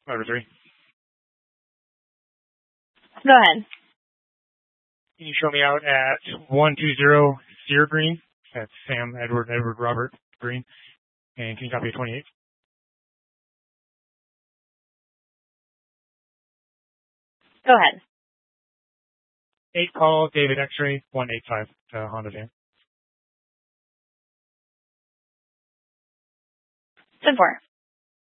Driver 3. Go ahead. Can you show me out at 120 Sear Green? That's Sam Edward Robert Green. And can you copy a 28? Go ahead. 8 call, David X-ray, 185 Honda van. 10-4.